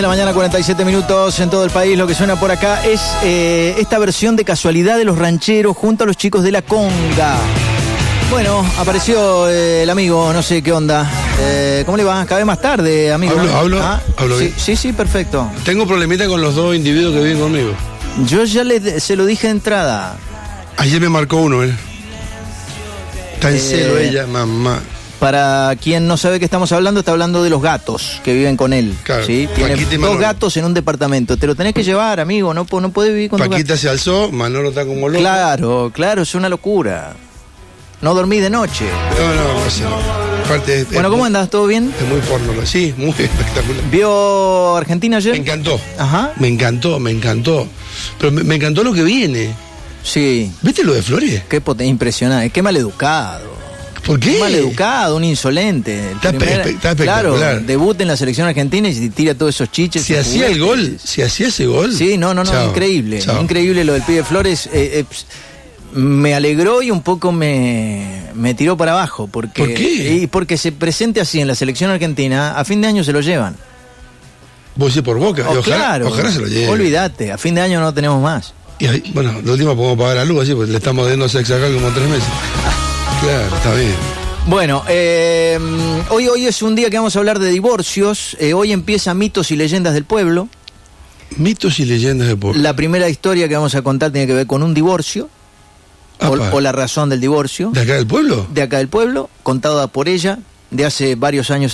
La mañana, 47 minutos en todo el país. Lo que suena por acá es esta versión de Casualidad de los Rancheros junto a los chicos de La Conga. Bueno, apareció el amigo, no sé qué onda. ¿Cómo le va? Cada vez más tarde, amigo. Hablo bien. Sí, perfecto. Tengo problemita con los dos individuos que viven conmigo. Yo ya se lo dije de entrada. Ayer me marcó uno, Está en celo ella, mamá. Para quien no sabe qué estamos hablando, está hablando de los gatos que viven con él. Claro, ¿sí? Tiene dos gatos en un departamento. Te lo tenés que llevar, amigo. No puede vivir con tu gato. Paquita se alzó, Manolo está como loco. Claro, es una locura. No dormí de noche. No. Aparte, bueno, ¿cómo andás? ¿Todo bien? Es muy porno, sí, muy espectacular. ¿Vio Argentina ayer? Me encantó. Ajá. Me encantó. Pero me encantó lo que viene. Sí. ¿Viste lo de Flores? Qué impresionante. Qué maleducado. ¿Por qué? Maleducado, un insolente. Está espectacular. Claro, debut en la selección argentina y tira todos esos chiches. Si hacía el gol, si hacía ese gol. Sí, no, chao, increíble. Chao. Increíble lo del pibe Flores. Me alegró y un poco me tiró para abajo. ¿Por qué? Porque se presente así en la selección argentina, a fin de año se lo llevan. Vos decís por Boca. Ojalá se lo lleven. Olvídate, a fin de año no tenemos más. Y ahí, bueno, lo último podemos pagar la luz así, porque le estamos dando sex acá como 3 meses. Claro, está bien. Bueno, hoy es un día que vamos a hablar de divorcios. Hoy empieza Mitos y Leyendas del Pueblo. Mitos y Leyendas del Pueblo. La primera historia que vamos a contar tiene que ver con un divorcio. O la razón del divorcio. ¿De acá del pueblo? De acá del pueblo, contada por ella, de hace varios años